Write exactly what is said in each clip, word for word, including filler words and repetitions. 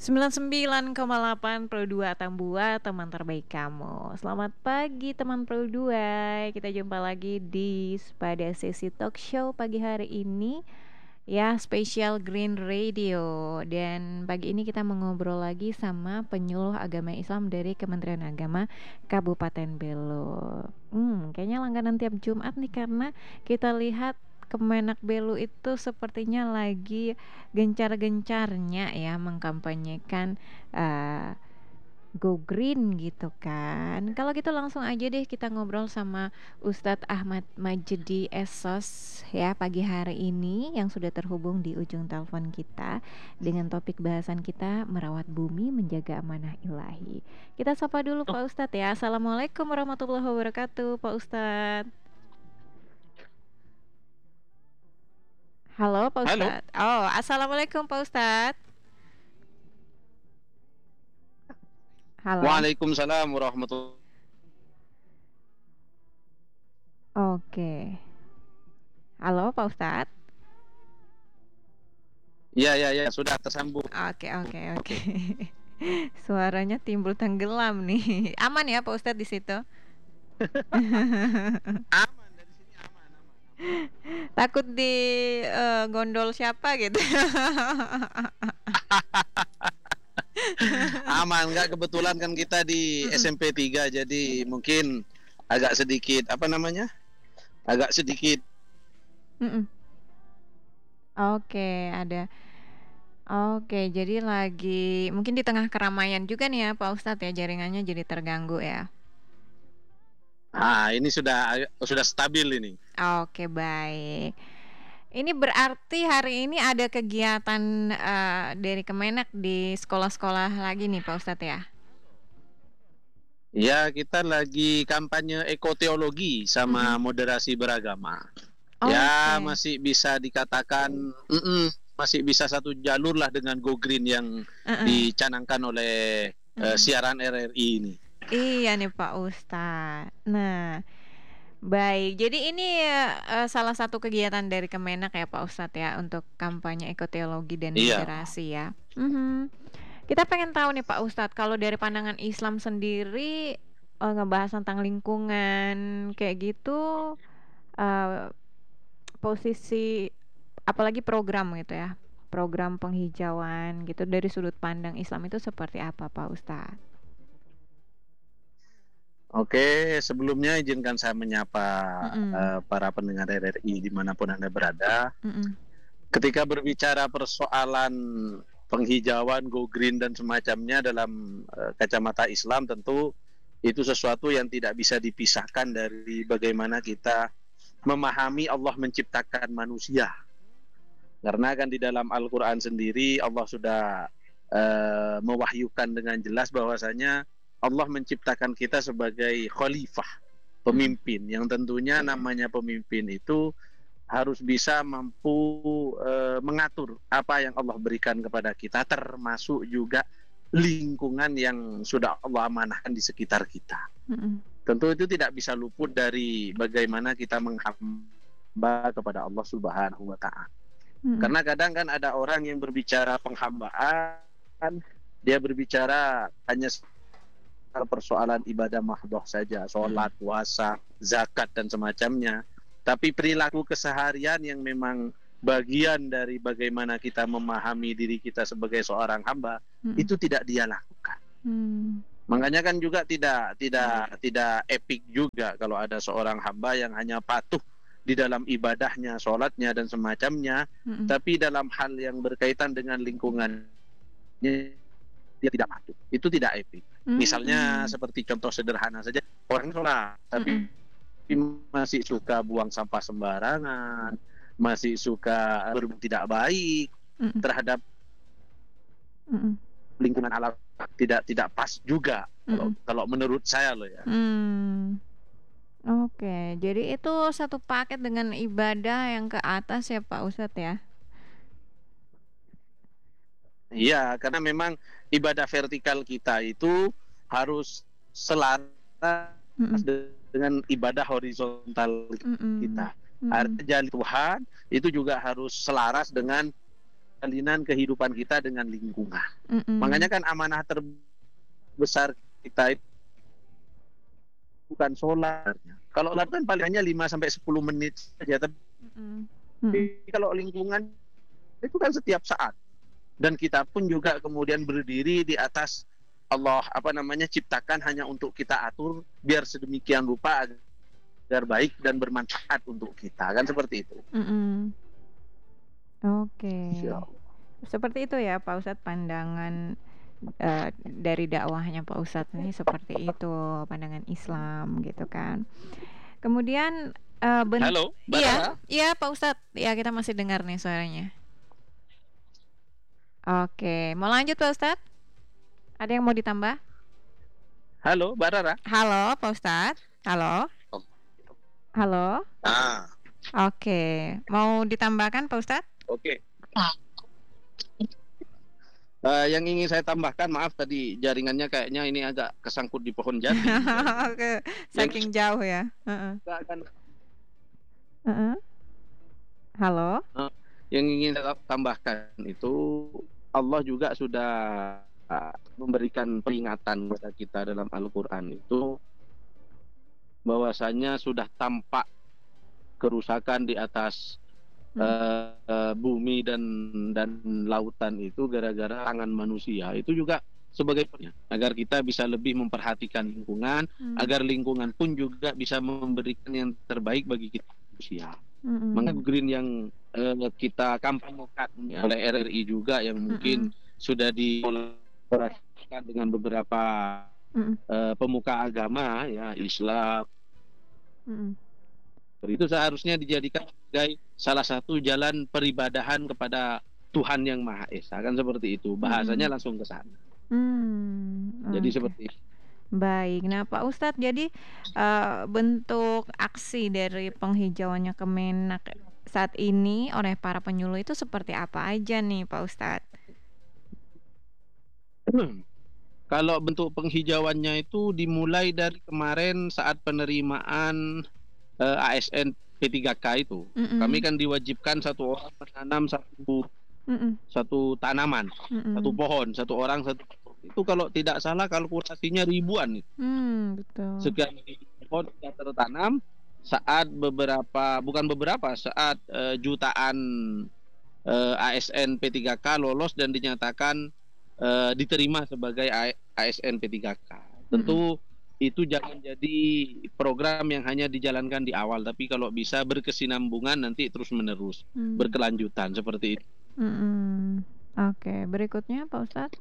sembilan puluh sembilan koma delapan Pro dua Tambua, teman terbaik kamu. Selamat pagi teman Pro dua. Kita jumpa lagi di pada sesi talk show pagi hari ini ya, spesial Green Radio. Dan pagi ini kita mengobrol lagi sama penyuluh agama Islam dari Kementerian Agama Kabupaten Belo. Hmm, kayaknya langganan tiap Jumat nih karena kita lihat Kemenak Belu itu sepertinya lagi gencar-gencarnya ya mengkampanyekan uh, Go Green gitu kan. Kalau gitu langsung aja deh kita ngobrol sama Ustadz Ahmad Majdi Esos ya pagi hari ini yang sudah terhubung di ujung telepon kita dengan topik bahasan kita merawat bumi menjaga amanah ilahi. Kita sapa dulu Oh, Pak Ustadz ya. Assalamualaikum warahmatullahi wabarakatuh Pak Ustadz. Halo Pak halo. Ustadz. Oh, assalamualaikum Pak Ustadz. Halo. Waalaikumsalam warahmatullahi. Oke. Halo Pak Ustadz. Ya, ya, ya, sudah tersambung. Oke, oke, oke. Suaranya timbul tenggelam nih. Aman ya Pak Ustadz di situ? Aman dari sini, aman, aman, aman. Takut di eh, gondol siapa gitu. Aman, enggak, kebetulan kan kita di Mm-mm, S M P tiga, jadi mungkin agak sedikit apa namanya? Agak sedikit. mm-mm. Oke, ada. Oke, jadi lagi mungkin di tengah keramaian juga nih ya Pak Ustadz ya, jaringannya jadi terganggu ya. Ah, ini sudah sudah stabil ini. Oke, baik. Ini berarti hari ini ada kegiatan eh, dari Kemenak di sekolah-sekolah lagi nih Pak Ustadz ya? Ya, kita lagi kampanye ekoteologi sama Mm-mm. moderasi beragama. Ya, Oke. masih bisa dikatakan mm-mm, masih bisa satu jalur lah dengan Go Green yang Heeh. dicanangkan oleh eh, Mm-mm. siaran R R I ini. Iya nih Pak Ustadz. Nah, baik. Jadi ini eh, salah satu kegiatan dari Kemenak ya Pak Ustadz ya untuk kampanye ekoteologi dan Iya. moderasi ya. Mhm. Kita pengen tahu nih Pak Ustadz, kalau dari pandangan Islam sendiri eh, ngebahas tentang lingkungan kayak gitu, eh, posisi apalagi program gitu ya, program penghijauan gitu dari sudut pandang Islam itu seperti apa Pak Ustadz? Oke, sebelumnya izinkan saya menyapa Mm-mm. eh, para pendengar R R I dimanapun Anda berada. Mm-mm. Ketika berbicara persoalan penghijauan, Go Green dan semacamnya dalam eh, kacamata Islam, tentu itu sesuatu yang tidak bisa dipisahkan dari bagaimana kita memahami Allah menciptakan manusia. Karena kan di dalam Al-Quran sendiri Allah sudah uh, mewahyukan dengan jelas bahwasanya Allah menciptakan kita sebagai khalifah, Mm-mm. pemimpin, yang tentunya namanya pemimpin itu harus bisa mampu uh, mengatur apa yang Allah berikan kepada kita, termasuk juga lingkungan yang sudah Allah amanahkan di sekitar kita. Mm-mm. Tentu itu tidak bisa luput dari bagaimana kita menghamba kepada Allah Subhanahu wa Ta'ala. Mm-mm. Karena kadang kan ada orang yang berbicara penghambaan, dia berbicara hanya persoalan ibadah mahdoh saja, Mm-mm. sholat, puasa, zakat, dan semacamnya. Tapi perilaku keseharian yang memang bagian dari bagaimana kita memahami diri kita sebagai seorang hamba, Mm-mm. itu tidak dia lakukan. Mm. Makanya kan juga tidak tidak tidak epik juga kalau ada seorang hamba yang hanya patuh di dalam ibadahnya, sholatnya dan semacamnya, Mm-mm. tapi dalam hal yang berkaitan dengan lingkungannya dia tidak patuh. Itu tidak epik. Misalnya Mm-mm. seperti contoh sederhana saja, orang sholat tapi Mm-mm. masih suka buang sampah sembarangan, masih suka berbuat tidak baik Mm-mm. terhadap Mm-mm. lingkungan alam, tidak tidak pas juga kalau Mm-mm. kalau menurut saya loh ya. Mm. Oke, jadi itu satu paket dengan ibadah yang ke atas ya Pak Ustadz ya. Iya, karena memang ibadah vertikal kita itu harus selaras Mm-mm. dengan ibadah horizontal Mm-mm. kita. Mm-mm. Artinya Tuhan itu juga harus selaras dengan jalinan kehidupan kita dengan lingkungan. Mm-mm. Makanya kan amanah terbesar kita itu bukan solarnya. Kalau solar kan paling hanya lima sampai sepuluh menit saja, tapi Mm-mm. Mm-mm. kalau lingkungan itu kan setiap saat. Dan kita pun juga kemudian berdiri di atas Allah apa namanya ciptakan hanya untuk kita atur biar sedemikian rupa agar baik dan bermanfaat untuk kita, kan seperti itu. Mm-mm. Oke, Insya seperti itu ya Pak Ustadz pandangan uh, dari dakwahnya Pak Ustadz ini seperti itu pandangan Islam gitu kan. Kemudian uh, ben Halo, Mbak iya, Rara. iya Pak Ustadz, ya kita masih dengar nih suaranya. Oke, mau lanjut Pak Ustadz? Ada yang mau ditambah? Halo, Mbak Rara. Halo Pak Ustadz, halo, halo. Ah, Oke, mau ditambahkan Pak Ustadz? oke. Uh, yang ingin saya tambahkan, maaf tadi jaringannya kayaknya ini agak kesangkut di pohon jati. Oke, saking jauh ya. Uh-uh. Kita akan Uh-uh. Halo. uh, yang ingin saya tambahkan itu Allah juga sudah uh, memberikan peringatan kepada kita dalam Al-Quran itu bahwasanya sudah tampak kerusakan di atas Hmm. uh, uh, bumi dan dan lautan itu gara-gara tangan manusia. Itu juga sebagai agar kita bisa lebih memperhatikan lingkungan, Hmm. agar lingkungan pun juga bisa memberikan yang terbaik bagi kita manusia. Mm-mm. Maka green yang uh, kita kampanyekan oleh R R I juga yang mungkin Mm-mm. sudah dikolaborasikan dengan beberapa uh, pemuka agama ya Islam. Mm-mm. Itu seharusnya dijadikan sebagai salah satu jalan peribadahan kepada Tuhan yang Maha Esa, kan seperti itu. Bahasanya Mm-mm. langsung ke sana. Hmm, Jadi oke. seperti itu. Baik, nah Pak Ustadz, jadi uh, bentuk aksi dari penghijauannya Kemenak saat ini oleh para penyuluh itu seperti apa aja nih Pak Ustadz? Kalau bentuk penghijauannya itu dimulai dari kemarin saat penerimaan uh, A S N P tiga K itu. Mm-mm. Kami kan diwajibkan satu orang menanam satu Mm-mm. satu tanaman, Mm-mm. satu pohon, satu orang satu pohon. Itu kalau tidak salah kalkulasinya ribuan. Hmm, betul. Sekian pohon sudah tertanam saat beberapa, bukan beberapa, saat uh, jutaan uh, A S N P tiga K lolos dan dinyatakan uh, diterima sebagai A S N P tiga K. Tentu mm-hmm. itu jangan jadi program yang hanya dijalankan di awal, tapi kalau bisa berkesinambungan nanti terus menerus, mm. berkelanjutan seperti itu. Mm-hmm. Oke, berikutnya Pak Ustadz.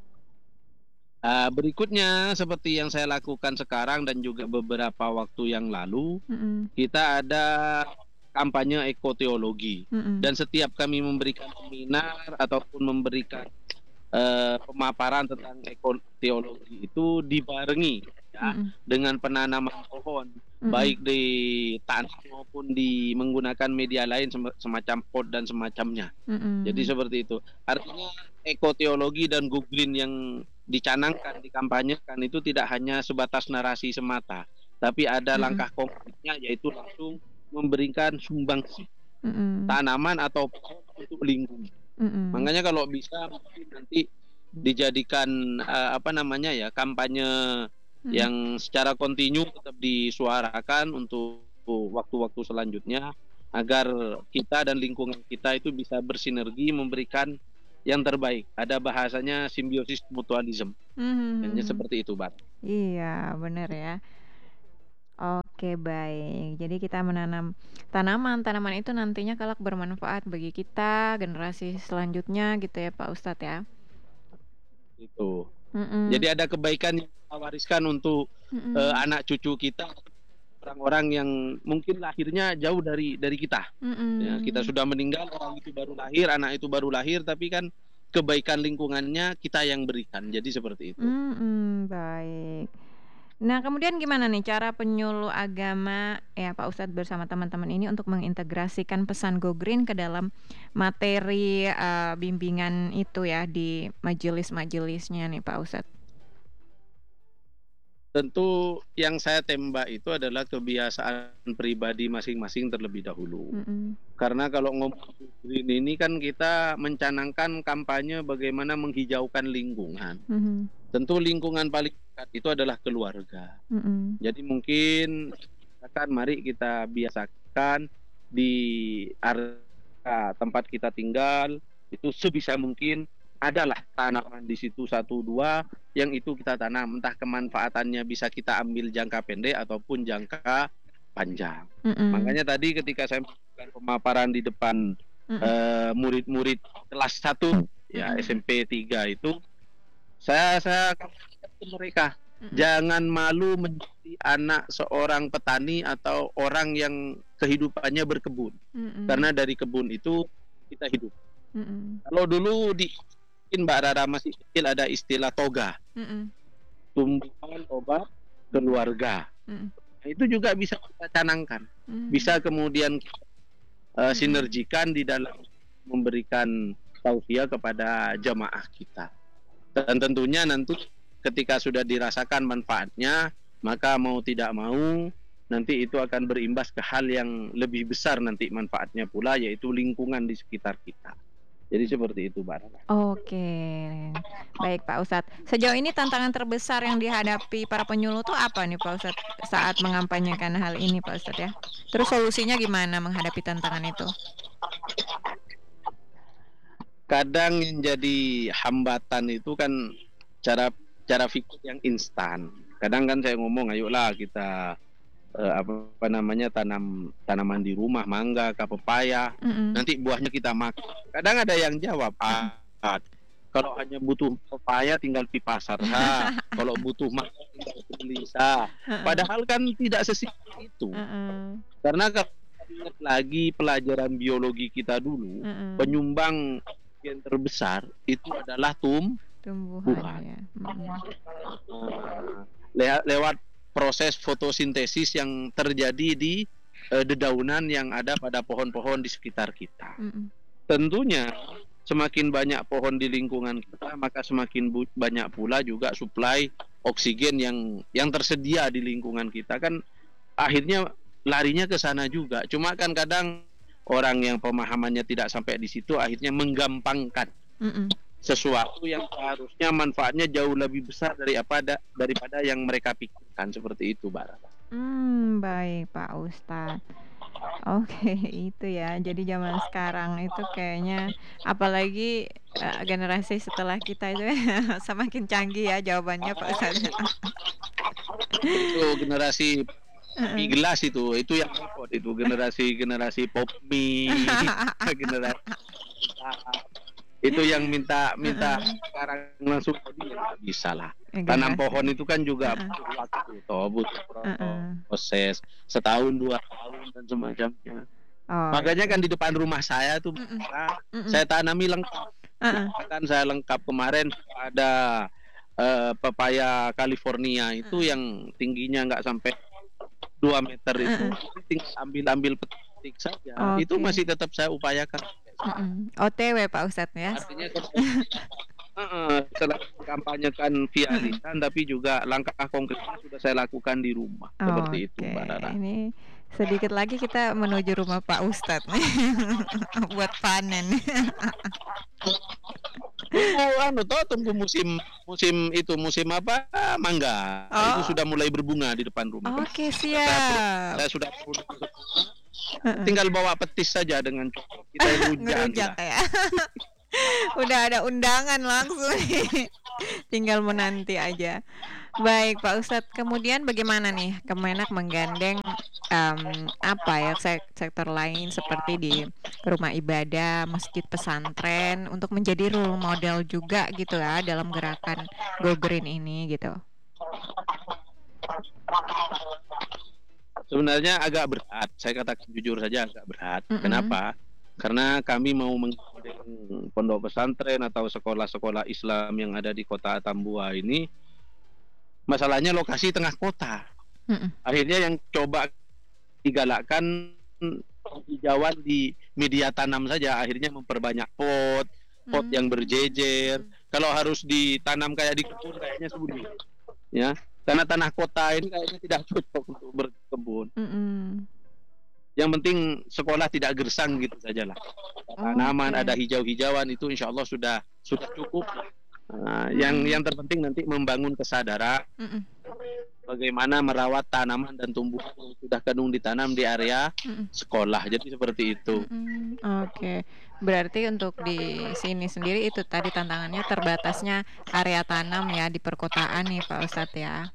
Uh, berikutnya seperti yang saya lakukan sekarang dan juga beberapa waktu yang lalu, mm-hmm. kita ada kampanye ekoteologi, mm-hmm. dan setiap kami memberikan seminar ataupun memberikan uh, pemaparan tentang ekoteologi itu dibarengi ya, mm-hmm. dengan penanaman pohon, mm-hmm. baik di tanah maupun di menggunakan media lain semacam pot dan semacamnya. Mm-hmm. Jadi seperti itu. Artinya ekoteologi dan go green yang dicanangkan, dikampanyekan itu tidak hanya sebatas narasi semata, tapi ada mm-hmm. langkah konkretnya, yaitu langsung memberikan sumbangsi mm-hmm. tanaman atau pohon untuk lingkungan. Mm-hmm. Makanya kalau bisa nanti dijadikan uh, apa namanya ya kampanye mm-hmm. yang secara kontinu tetap disuarakan untuk waktu-waktu selanjutnya, agar kita dan lingkungan kita itu bisa bersinergi memberikan yang terbaik. Ada bahasanya simbiosis mutualisme. Mm-hmm. Hanya seperti itu, Mbak. Iya, benar ya. Oke, baik. Jadi kita menanam tanaman, tanaman itu nantinya kelak bermanfaat bagi kita, generasi selanjutnya gitu ya Pak Ustadz ya. Itu. Mm-mm. Jadi ada kebaikan yang kita wariskan untuk uh, anak cucu kita, orang-orang yang mungkin lahirnya jauh dari dari kita. Ya, kita sudah meninggal, orang itu baru lahir, anak itu baru lahir, tapi kan kebaikan lingkungannya kita yang berikan. Jadi seperti itu. Mm-mm, baik. Nah, kemudian gimana nih cara penyuluh agama ya Pak Ustadz bersama teman-teman ini untuk mengintegrasikan pesan Go Green ke dalam materi uh, bimbingan itu ya di majelis-majelisnya nih Pak Ustadz? tentu yang saya tembak itu adalah kebiasaan pribadi masing-masing terlebih dahulu. Mm-mm. Karena kalau ngomong green ini kan kita mencanangkan kampanye bagaimana menghijaukan lingkungan. Mhm. Tentu lingkungan paling dekat itu adalah keluarga. Mm-mm. Jadi mungkin akan mari kita biasakan di area tempat kita tinggal itu sebisa mungkin adalah tanaman di situ satu dua yang itu kita tanam, entah kemanfaatannya bisa kita ambil jangka pendek ataupun jangka panjang. Mm-mm. Makanya tadi ketika saya melakukan pemaparan di depan Mm-mm. eh, murid-murid kelas satu ya Mm-mm. S M P tiga itu saya saya katakan ke mereka, Mm-mm. jangan malu menjadi anak seorang petani atau orang yang kehidupannya berkebun. Mm-mm. Karena dari kebun itu kita hidup. Mm-mm. Kalau dulu di mungkin Mbak Rara masih kecil ada istilah toga, Mm-mm. tumbuhan obat keluarga. Mm-mm. Nah, itu juga bisa kita canangkan, Mm-mm. bisa kemudian uh, Mm-mm. sinergikan di dalam memberikan tausiah kepada jamaah kita. Dan tentunya nanti ketika sudah dirasakan manfaatnya, maka mau tidak mau nanti itu akan berimbas ke hal yang lebih besar nanti manfaatnya pula, yaitu lingkungan di sekitar kita. Jadi seperti itu, Mbak Rara. Oke, baik Pak Ustadz. Sejauh ini tantangan terbesar yang dihadapi para penyuluh itu apa nih Pak Ustadz saat mengampanyekan hal ini Pak Ustadz ya? Terus solusinya gimana menghadapi tantangan itu? Kadang yang jadi hambatan itu kan cara cara pikir yang instan. Kadang kan saya ngomong, ayolah kita eh, apa namanya tanam tanaman di rumah, mangga, pepaya, Mm-mm. nanti buahnya kita makan. Kadang ada yang jawab, ah, ah, kalau hanya butuh pepaya tinggal di pasar, ha. Kalau butuh mangga tinggal beli, ha. Padahal kan tidak sesimpel itu. Uh-uh. Karena kalau ingat lagi pelajaran biologi kita dulu, Uh-uh. penyumbang yang terbesar itu adalah tum tumbuhan ya. Uh, le- lewat proses fotosintesis yang terjadi di uh, dedaunan yang ada pada pohon-pohon di sekitar kita. Mm-mm. Tentunya semakin banyak pohon di lingkungan kita, maka semakin bu- banyak pula juga suplai oksigen yang yang tersedia di lingkungan kita, kan akhirnya larinya ke sana juga. Cuma kan kadang orang yang pemahamannya tidak sampai di situ akhirnya menggampangkan Mm-mm. sesuatu yang seharusnya manfaatnya jauh lebih besar dari apa da, daripada yang mereka pikirkan, seperti itu, Mbak Rara. Hmm, baik Pak Ustadz. Oke, itu ya. Jadi zaman sekarang itu kayaknya apalagi uh, generasi setelah kita itu semakin canggih ya jawabannya Pak Ustadz. Itu generasi Uh-uh. mie gelas itu, itu yang repot itu, generasi generasi pop mie, generasi itu yang minta minta Uh-uh. sekarang langsung nggak bisa lah. Eh, Tanam generasi. pohon itu kan juga Uh-uh. butuh waktu, toh butuh Uh-uh. proses setahun dua tahun dan semacamnya. Oh, Makanya gitu. kan di depan rumah saya tuh Mm-mm. Mbak, Mm-mm. saya tanami lengkap. Uh-uh. Kan saya lengkap kemarin ada uh, pepaya California itu Uh-uh. yang tingginya nggak sampai dua meter itu, Uh-uh. tinggal ambil-ambil petik saja. Oke. Itu masih tetap saya upayakan. Mm-mm. O T W Pak Ustadz ya. Artinya uh, setelah kampanyekan via lisan, tapi juga langkah konkretnya sudah saya lakukan di rumah. Seperti itu, Oke, Mbak Rara. ini sedikit lagi kita menuju rumah Pak Ustadz buat panen. Tunggu anu toh tunggu musim musim itu musim apa mangga Oh. itu sudah mulai berbunga di depan rumah. Oke, Saya, siap. saya sudah tinggal bawa petis saja dengan cukup. Kita rujak. Ngerujak ya. Udah ada undangan langsung nih. Tinggal menanti aja. Baik Pak Ustadz, kemudian bagaimana nih Kemenak menggandeng em, apa ya sek- sektor lain seperti di rumah ibadah, masjid, pesantren untuk menjadi role model juga gitu ya dalam gerakan Go Green ini gitu. Sebenarnya agak berat, saya katakan jujur saja agak berat. Mm-mm. Kenapa? Karena kami mau menggandeng pondok pesantren atau sekolah-sekolah Islam yang ada di kota Atambua ini, masalahnya lokasi tengah kota. Mm-mm. Akhirnya yang coba digalakkan hijauan di media tanam saja, akhirnya memperbanyak pot, pot Mm. yang berjejer. Kalau harus ditanam kayak di kebun kayaknya sulit. Ya. Karena tanah kota ini kayaknya tidak cocok untuk berkebun. Mm-mm. Yang penting sekolah tidak gersang gitu sajalah. Tanaman Oke. ada hijau-hijauan itu insya Allah sudah sudah cukup. Nah, yang Mm-mm. yang terpenting nanti membangun kesadaran Mm-mm. bagaimana merawat tanaman dan tumbuhan yang sudah kadung ditanam di area Mm-mm. sekolah. Jadi seperti itu. Mm-mm. Oke, berarti untuk di sini sendiri itu tadi tantangannya terbatasnya area tanam ya di perkotaan nih Pak Ustadz ya.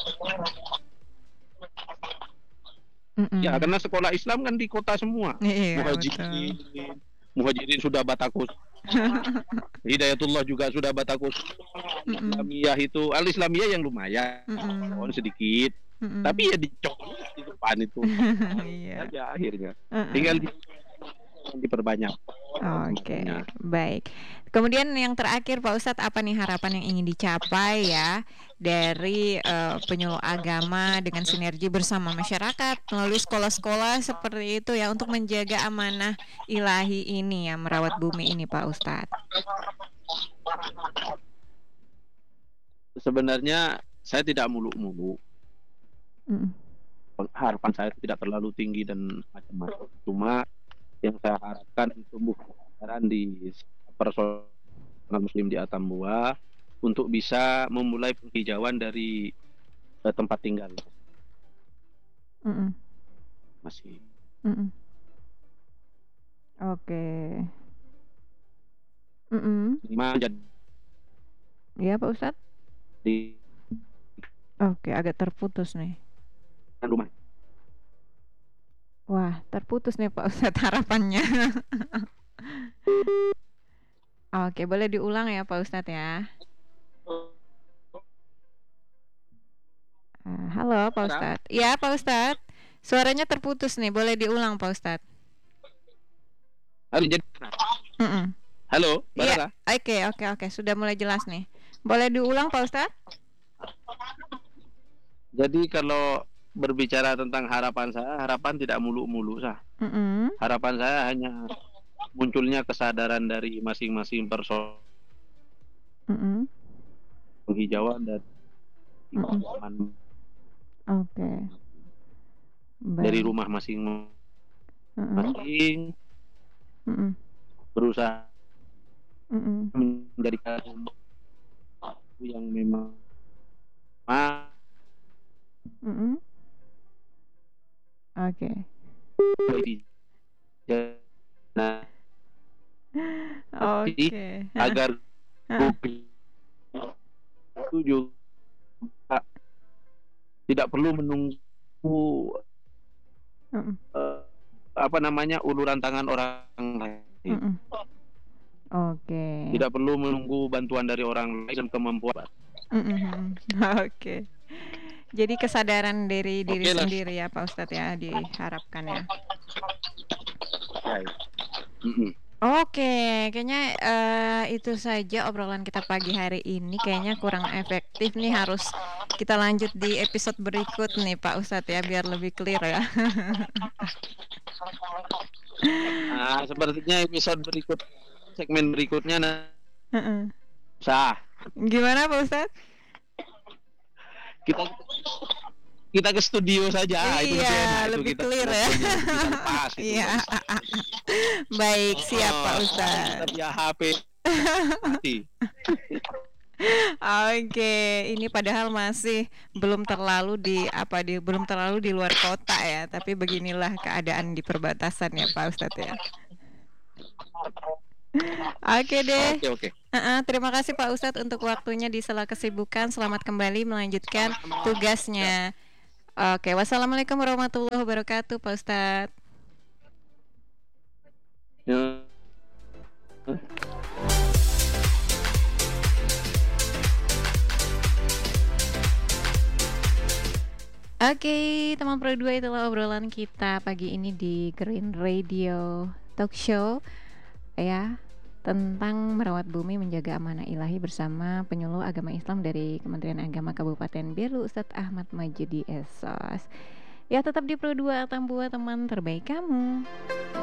Ya, Mm-mm. karena sekolah Islam kan di kota semua. Iya betul. Muhajirin, Muhajirin sudah Batakus. Hidayatullah juga sudah Batakus. Mm-mm. Islamiyah itu, Al Islamiyah yang lumayan, Mm-mm. pohon sedikit. Mm-mm. Tapi ya dicok di depan itu. Iya. Saja akhirnya. Tinggal Mm-mm. di, diperbanyak. Oke, Semacamnya. baik. Kemudian yang terakhir Pak Ustadz, apa nih harapan yang ingin dicapai ya dari eh, penyuluh agama dengan sinergi bersama masyarakat melalui sekolah-sekolah seperti itu ya untuk menjaga amanah ilahi ini ya, merawat bumi ini Pak Ustadz. Sebenarnya saya tidak muluk-muluk. Mm. Harapan saya tidak terlalu tinggi dan macam-macam. Cuma yang saya harapkan tumbuh kesadaran di personal muslim di Atambua untuk bisa memulai penghijauan dari eh, tempat tinggal Mm-mm. masih. Mm-mm. Oke. Mm-mm. Lima jadi Ya Pak Ustadz. di Oke, agak terputus nih. rumah. Wah, terputus nih Pak Ustadz harapannya. Oke, boleh diulang ya Pak Ustadz ya. Ah, halo Pak Ustadz. Ya Pak Ustadz, suaranya terputus nih. Boleh diulang Pak Ustadz. Halo, jadi, Mm-mm. halo, Iya, Barara. oke oke oke, sudah mulai jelas nih. Boleh diulang Pak Ustadz? Jadi kalau berbicara tentang harapan saya, harapan tidak muluk-muluk sah. Mm-mm. Harapan saya hanya munculnya kesadaran dari masing-masing person Mm-mm. penghijauan dan Mm-mm. taman Oke. dari Baik. rumah masing-masing Mm-mm. Mm-mm. berusaha Mm-mm. menjadikan rumah yang memang ah, Mm-mm. Oke. lebih nah, Oke. Hah? agar Hah? bukti itu juga tidak perlu menunggu Mm-mm. eh, apa namanya uluran tangan orang lain. Mm-mm. Oke. Tidak perlu menunggu bantuan dari orang lain dan kemampuan. Mm-mm. Oke. Jadi kesadaran dari diri Oke lah. sendiri ya Pak Ustadz ya diharapkan ya. Ya, ya. Mm-mm. Oke, kayaknya eh, itu saja obrolan kita pagi hari ini. Kayaknya kurang efektif nih, harus kita lanjut di episode berikut nih Pak Ustadz ya, biar lebih clear ya. Nah, sepertinya episode berikut, segmen berikutnya nah, Heeh. sah. Gimana Pak Ustadz? Kita kita ke studio saja. Itu lebih Iya, enak. Itu lebih kita clear ya. bisa lepas, itu Iya. bisa. Baik, siap Pak Oh, Ustadz. kita via H P mati. Oke, ini padahal masih belum terlalu di apa di belum terlalu di luar kota ya, tapi beginilah keadaan di perbatasan ya Pak Ustadz ya. Oke deh. Oke, oke. Uh-uh, terima kasih Pak Ustadz untuk waktunya di sela kesibukan. Selamat kembali melanjutkan tugasnya. Oke, wassalamualaikum warahmatullahi wabarakatuh Pak Ustadz. Ya. Oke, teman Pro dua, itulah obrolan kita pagi ini di Green Radio Talk Show ya, tentang merawat bumi menjaga amanah ilahi bersama penyuluh agama Islam dari Kementerian Agama Kabupaten Belu, Ustadz Ahmad Majidi Esos. Ya, tetap di Pro dua Atambua, teman terbaik kamu.